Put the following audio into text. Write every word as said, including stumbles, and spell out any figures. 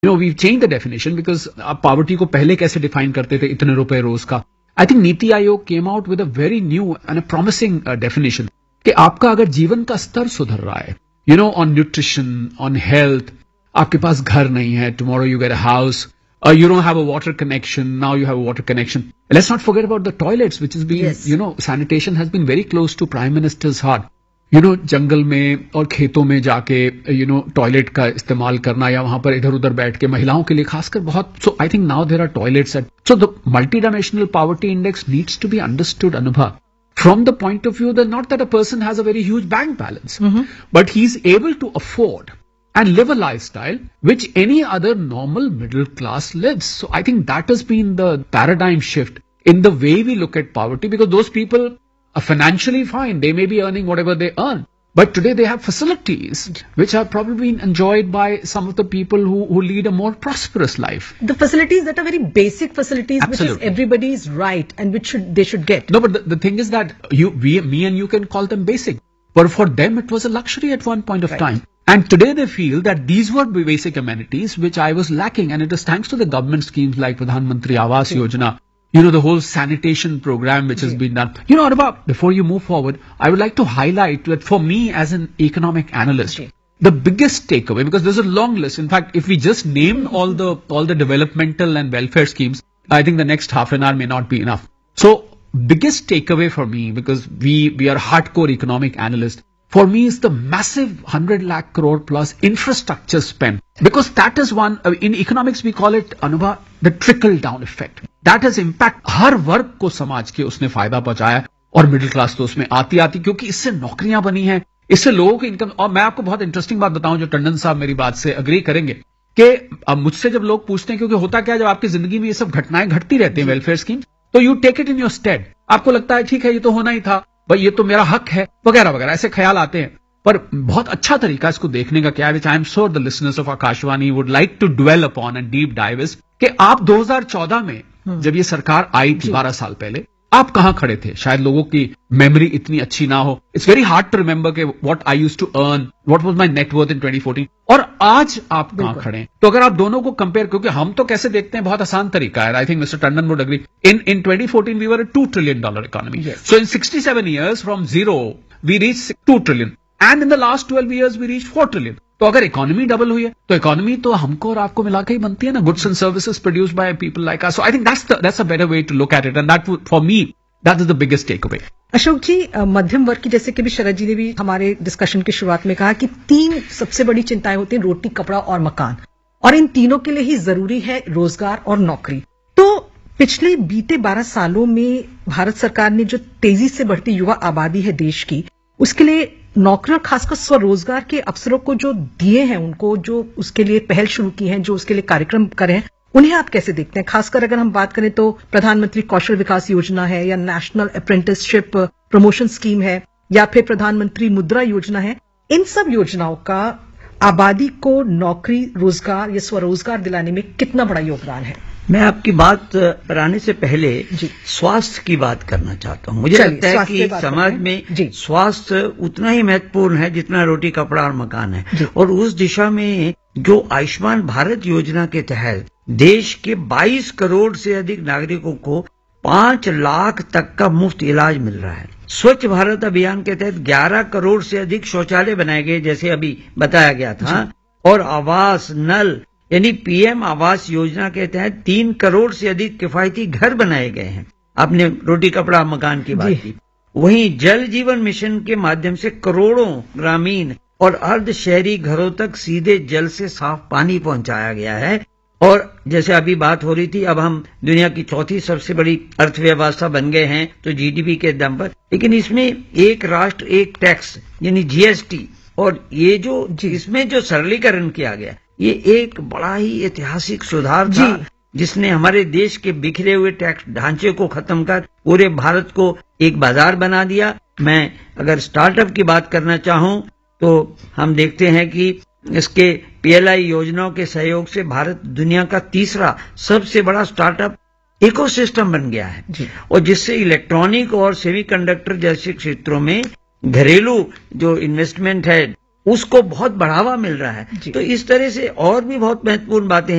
You know, we've changed the definition because आप poverty को पहले कैसे define करते थे इतने रुपए रोज का. I think NITI Aayog came out with a very new and a promising uh, definition कि आपका अगर जीवन का स्तर सुधर रहा है, you know, on nutrition, on health, आपके पास घर नहीं है, tomorrow you get a house, uh, you don't have a water connection, now you have a water connection. Let's not forget about the toilets, which has been, yes. you know, sanitation has been very close to Prime Minister's heart. You know जंगल में और खेतों में जाके you know toilet का इस्तेमाल करना या वहां पर इधर उधर बैठ के महिलाओं के लिए खासकर बहुत. सो I think now there are toilets eight. So the multi dimensional poverty index needs to be understood, अनुभव, from the point of view that not that a person has a very huge bank balance, mm-hmm. but he's able to afford and live a lifestyle which any other normal middle class lives. So I think that has been the paradigm shift in the way we look at poverty, because those people are financially fine. They may be earning whatever they earn, but today they have facilities which are probably enjoyed by some of the people who, who lead a more prosperous life. The facilities that are very basic facilities, Absolutely. Which is everybody's right and which should they should get. No, but the, the thing is that you, we, me and you can call them basic, but for them it was a luxury at one point of right. time. And today they feel that these were basic amenities which I was lacking, and it is thanks to the government schemes like Pradhan Mantri Awas Yojana. You know, the whole sanitation program which has been done. You know, Anubhav, before you move forward, I would like to highlight that for me as an economic analyst, the biggest takeaway, because there's a long list. In fact, if we just name all the all the developmental and welfare schemes, I think the next half an hour may not be enough. So, biggest takeaway for me, because we we are hardcore economic analysts, for me is the massive one hundred lakh crore plus infrastructure spend. Because that is one, uh, in economics we call it, Anubhav, the trickle down effect. That has impact. हर वर्ग को समाज के उसने फायदा पहुंचाया और middle class तो उसमें आती आती, क्योंकि इससे नौकरियां बनी हैं, इससे लोगों की इनकम. और मैं आपको बहुत इंटरेस्टिंग बात बताऊं, जो टंडन साहब मेरी बात से अग्री करेंगे, कि अब मुझसे जब लोग पूछते हैं, क्योंकि होता क्या है, जब आपकी जिंदगी में ये सब घटनाएं घटती रहती हैं वेलफेयर स्कीम, तो you take it in your state. आपको लगता है ठीक है, ये तो होना ही था भाई, ये तो मेरा हक है, वगैरह वगैरह ऐसे ख्याल आते हैं. पर बहुत अच्छा तरीका इसको देखने का क्या है, विच I am sure the listeners of Akashvani would like to dwell upon and deep dive is, कि आप दो हज़ार चौदह में जब ये सरकार आई थी बारह साल पहले, आप कहां खड़े थे? शायद लोगों की मेमोरी इतनी अच्छी ना हो. It's very hard to remember के what I used to earn, what was my net worth in twenty fourteen, और आज आप कहां खड़े हैं. तो अगर आप दोनों को कंपेयर, क्योंकि हम तो कैसे देखते हैं, बहुत आसान तरीका है. I think mister Tandon would agree. In in twenty fourteen we were a two trillion dollar economy. So in sixty seven years from zero we reach two trillion, and in the last twelve years we reach four trillion. तो अगर economy double हुई है, तो economy तो हमको और आपको मिला के ही बनती है ना, goods and services produced by people like us. So I think that's the that's a better way to look at it, and that for me that is the biggest take away. Ashok जी, मध्यम वर्ग की, जैसे कि भी शरद जी ने भी हमारे discussion की शुरुआत में कहा कि तीन सबसे बड़ी चिंताएं होती हैं, रोटी, कपड़ा और मकान, और इन तीनों के लिए ही जरूरी है रोजगार और नौकरी. तो पिछले बीते बारह सालों में भारत सरकार ने जो तेजी से बढ़ती युवा आबादी है देश की, उसके लिए नौकरी और खासकर स्वरोजगार के अवसरों को जो दिए हैं, उनको जो उसके लिए पहल शुरू की है, जो उसके लिए कार्यक्रम करे हैं, उन्हें आप कैसे देखते हैं? खासकर अगर हम बात करें तो प्रधानमंत्री कौशल विकास योजना है, या नेशनल अप्रेंटिसशिप प्रमोशन स्कीम है, या फिर प्रधानमंत्री मुद्रा योजना है. इन सब योजनाओं का आबादी को नौकरी, रोजगार या स्वरोजगार दिलाने में कितना बड़ा योगदान है? मैं आपकी बात पर आने से पहले स्वास्थ्य की बात करना चाहता हूँ. मुझे लगता है कि समाज में स्वास्थ्य उतना ही महत्वपूर्ण है जितना रोटी, कपड़ा और मकान है. और उस दिशा में जो आयुष्मान भारत योजना के तहत देश के बाईस करोड़ से अधिक नागरिकों को पांच लाख तक का मुफ्त इलाज मिल रहा है. स्वच्छ भारत अभियान के तहत ग्यारह करोड़ से अधिक शौचालय बनाए गए, जैसे अभी बताया गया था. और आवास, नल, यानी पीएम आवास योजना के तहत तीन करोड़ से अधिक किफायती घर बनाए गए हैं. आपने रोटी, कपड़ा, मकान की बात की. वहीं जल जीवन मिशन के माध्यम से करोड़ों ग्रामीण और अर्ध शहरी घरों तक सीधे जल से साफ पानी पहुंचाया गया है. और जैसे अभी बात हो रही थी, अब हम दुनिया की चौथी सबसे बड़ी अर्थव्यवस्था बन गए हैं, तो जीडीपी के दम पर. लेकिन इसमें एक राष्ट्र एक टैक्स यानी जीएसटी, और ये जो इसमें जो सरलीकरण किया गया, ये एक बड़ा ही ऐतिहासिक सुधार था, जिसने हमारे देश के बिखरे हुए टैक्स ढांचे को खत्म कर पूरे भारत को एक बाजार बना दिया. मैं अगर स्टार्टअप की बात करना चाहूं, तो हम देखते हैं कि इसके पीएलआई योजनाओं के सहयोग से भारत दुनिया का तीसरा सबसे बड़ा स्टार्टअप इकोसिस्टम बन गया है. और जिससे इलेक्ट्रॉनिक और सेमीकंडक्टर जैसे क्षेत्रों में घरेलू जो इन्वेस्टमेंट है, उसको बहुत बढ़ावा मिल रहा है. तो इस तरह से और भी बहुत महत्वपूर्ण बातें हैं.